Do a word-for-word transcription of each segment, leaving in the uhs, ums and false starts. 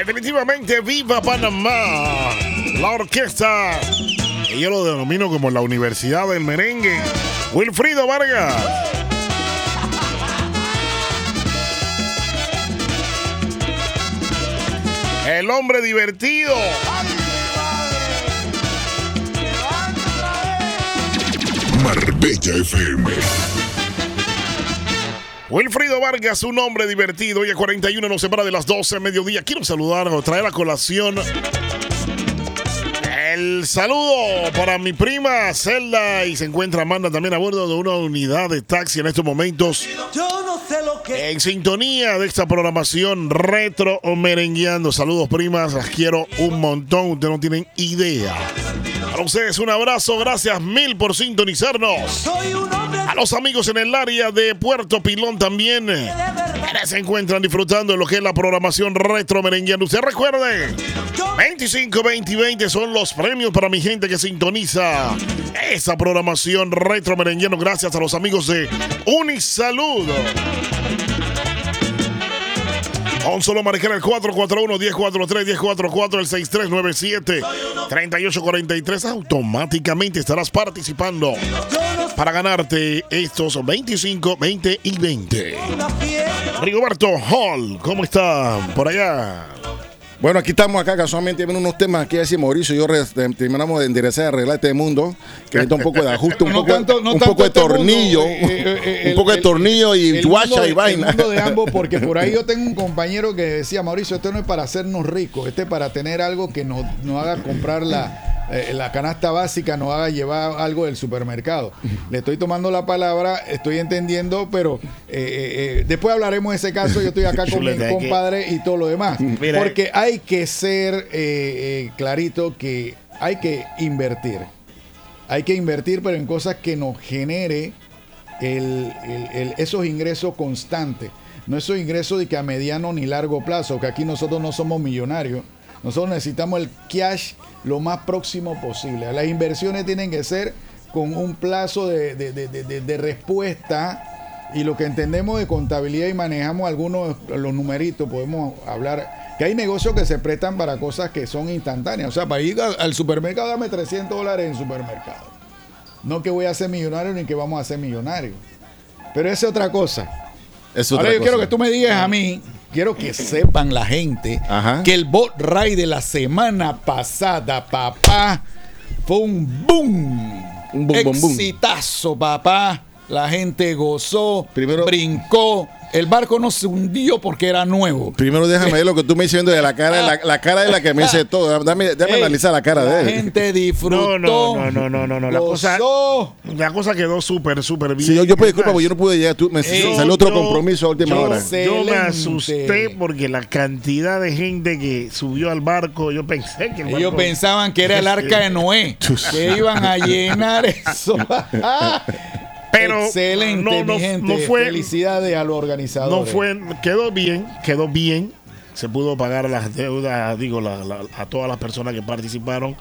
Definitivamente, viva Panamá. La orquesta, y yo lo denomino como la Universidad del Merengue. Wilfrido Vargas. El hombre divertido. Marbella F M. Wilfrido Vargas, un hombre divertido. Hoy a cuarenta y uno nos separa de las doce de mediodía. Quiero saludar o traer a colación el saludo para mi prima Zelda, y se encuentra Amanda también a bordo de una unidad de taxi en estos momentos. Yo no sé lo que... En sintonía de esta programación retro o merengueando. Saludos, primas, las quiero un montón. Ustedes no tienen idea. Para ustedes un abrazo, gracias mil por sintonizarnos. Soy un hombre... A los amigos en el área de Puerto Pilón también, que se encuentran disfrutando de lo que es la programación retro merengueando. Usted recuerde, veinticinco, veinte y veinte son los premios para mi gente que sintoniza esa programación retro merengueando. Gracias a los amigos de Unisalud. Con solo marcar el cuatro cuatro uno, uno cero cuatro tres, uno cero cuatro cuatro, el seis tres nueve siete, tres ocho cuatro tres, automáticamente estarás participando para ganarte estos veinticinco, veinte y veinte. Rigoberto Hall, ¿cómo está por allá? Bueno, aquí estamos acá, casualmente vienen unos temas que decía Mauricio y yo re, terminamos de enderezar y arreglar este mundo, que necesita un poco de ajuste, un, no poco, tanto, no un tanto poco de este tornillo, mundo, eh, eh, eh, un el, poco de el, tornillo y el guacha mundo, y vaina. El mundo de ambos, porque por ahí yo tengo un compañero que decía, Mauricio, esto no es para hacernos ricos, este es para tener algo que nos, nos haga comprar la, eh, la canasta básica, nos haga llevar algo del supermercado. Le estoy tomando la palabra, estoy entendiendo, pero eh, eh, eh, después hablaremos de ese caso. Yo estoy acá con mi compadre y todo lo demás. Mira, porque hay que ser Eh, eh, clarito que hay que invertir. Hay que invertir, pero en cosas que nos genere el, el, el, esos ingresos constantes. No esos ingresos de que a mediano ni largo plazo, que aquí nosotros no somos millonarios. Nosotros necesitamos el cash lo más próximo posible. Las inversiones tienen que ser con un plazo de, de, de, de, de respuesta, y lo que entendemos de contabilidad y manejamos algunos los numeritos, podemos hablar que hay negocios que se prestan para cosas que son instantáneas. O sea, para ir al, al supermercado, dame trescientos dólares en supermercado. No que voy a ser millonario ni que vamos a ser millonarios. Pero esa es otra cosa. Es otra Ahora yo cosa. quiero que tú me digas a mí, quiero que sepan la gente, Ajá. que el Bot Ride de la semana pasada, papá, fue un boom. Un boom, boom, boom. Exitazo, papá. La gente gozó, Primero- brincó. El barco no se hundió porque era nuevo. Primero déjame ver lo que tú me dices de la cara, la, la cara de la que me dice todo. Dame, dame Ey, analizar la cara la de él. gente disfrutó. No, no, no, no, no, no. La cosa, gozó. la cosa quedó súper, súper bien. Sí, yo, yo pido Es disculpas más, porque yo no pude llegar. Tú, me Ey, salió otro yo- compromiso a última yo- hora. sé. Yo me Excelente. asusté porque la cantidad de gente que subió al barco, yo pensé que el Ellos barco... pensaban que era el arca de Noé, que iban a llenar eso. Pero excelente, no, no, mi gente. no fue, Felicidades a los organizadores. no fue, quedó bien, quedó bien. Se pudo pagar las deudas, digo, la, la, a todas las personas que participaron.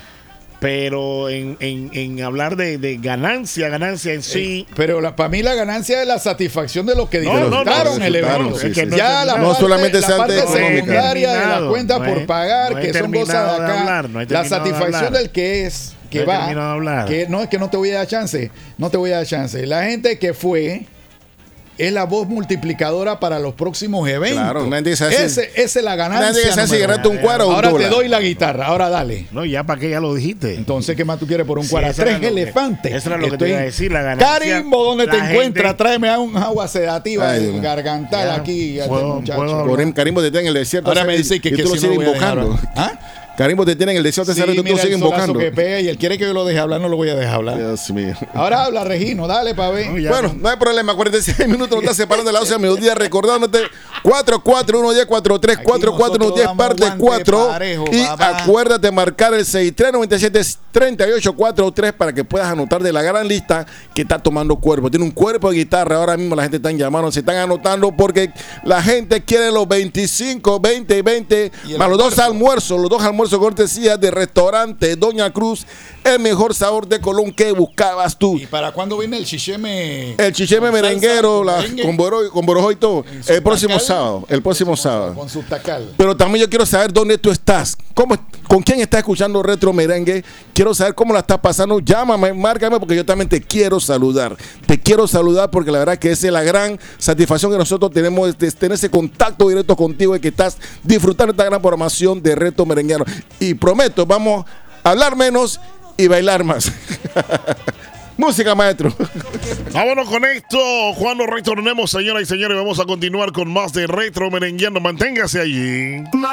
Pero en, en, en hablar de, de ganancia, ganancia en sí. Eh, pero la, para mí la ganancia es la satisfacción de los que No, no, no, disfrutaron el disfrutaron, evento. sí, Es que sí, no sí. Ya la No parte, solamente la sea parte económica. secundaria de la Terminado, cuenta no por he- pagar, no he que son terminado cosas de de acá. hablar, no he la terminado de satisfacción hablar. del que es, que No he va. terminado de hablar. Que no es que no te voy a dar chance, no te voy a dar chance. La gente que fue es la voz multiplicadora para los próximos eventos. Claro, nadie se hace- Ese, esa es la ganancia. Nadie sabe si número ganaste uno. un cuadro o un Ahora dólar. te doy la guitarra, ahora dale. No, ya para qué, ya lo dijiste. Entonces, ¿qué más tú quieres por un Sí, cuadro? eso era Tres lo que- elefantes. eso era lo que te Estoy- iba a decir, la ganancia. Carimbo, ¿dónde La te gente- encuentras? Tráeme un agua sedativa Ay, Dios mío. gargantal Ya, aquí. a este puedo- muchacho. puedo hablar. Por Carimbo te tiene en el desierto. Ahora hace- me dice que, y que tú lo si no sigues voy a dejar invocando. hablar. ¿Ah? Carimbo te tiene en el desierto hace Sí, rato y tú lo mira sigues el solazo invocando. que pega y él quiere que yo lo deje hablar, no lo voy a dejar hablar. Dios mío. Ahora habla Regino, dale pa' ver. No, ya, Bueno, no hay problema, cuarenta y seis minutos nos está separando de la doce de mediodía, recordándote cuatro cuatro uno uno cuatro tres, cuatro cuatro uno nosotros uno parte damos cuatro guante parejo, y papá. acuérdate marcar el seis tres nueve siete, tres ocho cuatro tres para que puedas anotar de la gran lista que está tomando cuerpo. Tiene un cuerpo de guitarra, ahora mismo la gente está llamando, se están anotando porque la gente quiere los veinticinco, veinte y veinte, Y el más los dos almuerzo. almuerzos, los dos almuerzos cortesía de restaurante Doña Cruz el mejor sabor de Colón que buscabas tú. ¿Y para cuándo viene el chicheme? El chicheme con merenguero, salsa, la, merengue? con borojo con borojo y todo. En su El próximo tacal. sábado. El próximo sábado. Con su tacal. Pero también yo quiero saber dónde tú estás. ¿Cómo, ¿Con quién estás escuchando Retro Merengue? Quiero saber cómo la estás pasando. Llámame, márcame, porque yo también te quiero saludar. Te quiero saludar porque la verdad que esa es la gran satisfacción que nosotros tenemos de tener ese contacto directo contigo y que estás disfrutando esta gran programación de Retro Merenguero. Y prometo, vamos a hablar menos y bailar más. Música, maestro. Vámonos con esto. Cuando retornemos, señoras y señores, vamos a continuar con más de Retro Merengueando. Manténgase allí.